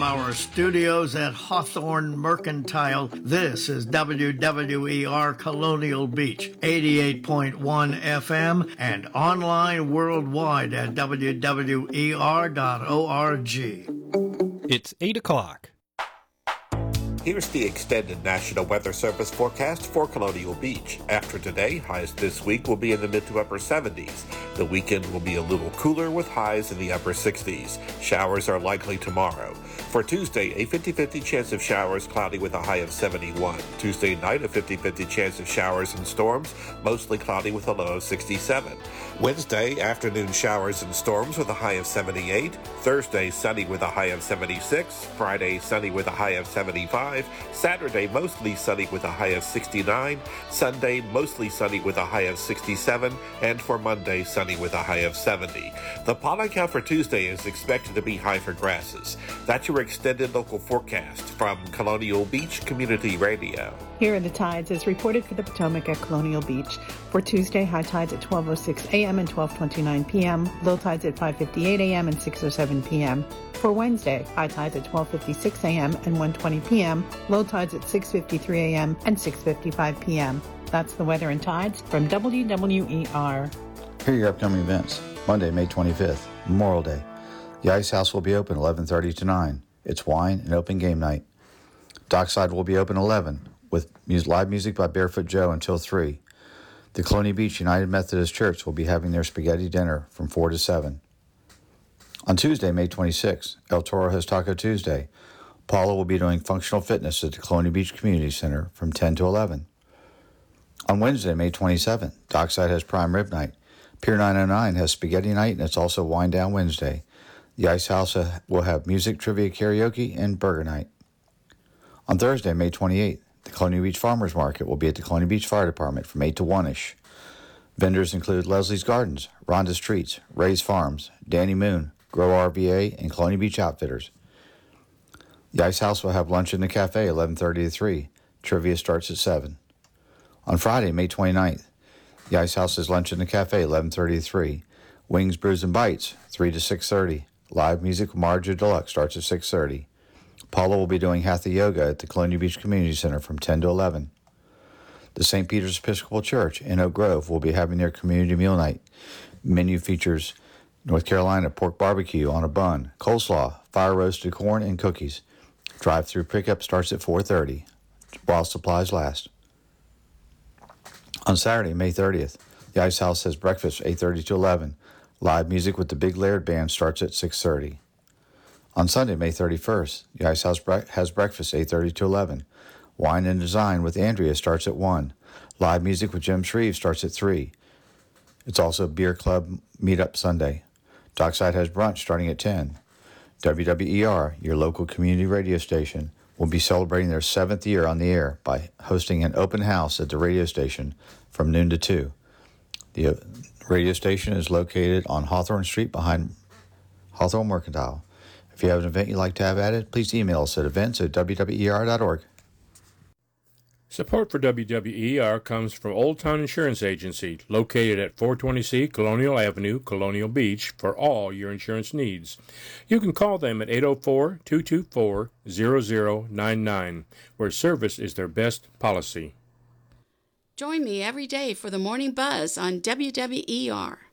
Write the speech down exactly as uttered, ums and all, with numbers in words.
from our studios at Hawthorne Mercantile, this is W W E R Colonial Beach, eighty-eight point one F M, and online worldwide at w w e r dot org. It's eight o'clock. Here's the extended National Weather Service forecast for Colonial Beach. After today, highs this week will be in the mid to upper seventies. The weekend will be a little cooler with highs in the upper sixties. Showers are likely tomorrow. For Tuesday, a fifty-fifty chance of showers, cloudy with a high of seventy-one. Tuesday night, a fifty-fifty chance of showers and storms, mostly cloudy with a low of sixty-seven. Wednesday, afternoon showers and storms with a high of seventy-eight. Thursday, sunny with a high of seventy-six. Friday, sunny with a high of seventy-five. Saturday, mostly sunny with a high of sixty-nine. Sunday, mostly sunny with a high of sixty-seven. And for Monday, sunny with a high of seventy. The pollen count for Tuesday is expected to be high for grasses. That's your extended local forecast from Colonial Beach Community Radio. Here are the tides as reported for the Potomac at Colonial Beach. For Tuesday, high tides at twelve oh six a.m. and twelve twenty-nine p.m., low tides at five fifty-eight a.m. and six oh seven p.m. For Wednesday, high tides at twelve fifty-six a.m. and one twenty p.m., low tides at six fifty-three a.m. and six fifty-five p.m. That's the weather and tides from W W E R. Here are your upcoming events. Monday, May twenty-fifth, Memorial Day. The Ice House will be open eleven thirty to nine. It's wine and open game night. Dockside will be open eleven with live music by Barefoot Joe until three. The Colonial Beach United Methodist Church will be having their spaghetti dinner from four to seven. On Tuesday, May twenty-sixth, El Toro has Taco Tuesday. Paula will be doing functional fitness at the Colonial Beach Community Center from ten to eleven. On Wednesday, May twenty-seventh, Dockside has Prime Rib Night. Pier nine oh nine has Spaghetti Night, and it's also Wind Down Wednesday. The Ice House will have music, trivia, karaoke, and burger night. On Thursday, May twenty-eighth, the Colonial Beach Farmers Market will be at the Colonial Beach Fire Department from eight to one-ish. Vendors include Leslie's Gardens, Rhonda's Treats, Ray's Farms, Danny Moon, Grow R V A, and Colonial Beach Outfitters. The Ice House will have lunch in the cafe eleven thirty to three. Trivia starts at seven. On Friday, May twenty-ninth, the Ice House has lunch in the cafe eleven thirty to three. Wings, Brews, and Bites three to six thirty. Live music with Marja Deluxe starts at six thirty. Paula will be doing Hatha Yoga at the Colonial Beach Community Center from ten to eleven. The Saint Peter's Episcopal Church in Oak Grove will be having their community meal night. Menu features North Carolina pork barbecue on a bun, coleslaw, fire roasted corn, and cookies. Drive-through pickup starts at four thirty while supplies last. On Saturday, May thirtieth, the Ice House has breakfast eight thirty to eleven. Live music with the Big Laird Band starts at six thirty. On Sunday, May thirty-first, the Ice House bre- has breakfast eight thirty to eleven. Wine and Design with Andrea starts at one. Live music with Jim Shreve starts at three. It's also Beer Club Meetup Sunday. Dockside has brunch starting at ten. W W E R, your local community radio station, will be celebrating their seventh year on the air by hosting an open house at the radio station from noon to two. The radio station is located on Hawthorne Street behind Hawthorne Mercantile. If you have an event you'd like to have added, please email us at events at w w e r dot org. Support for W W E R comes from Old Town Insurance Agency, located at four twenty C Colonial Avenue, Colonial Beach, for all your insurance needs. You can call them at eight oh four, two two four, zero zero nine nine, where service is their best policy. Join me every day for the Morning Buzz on W W E R.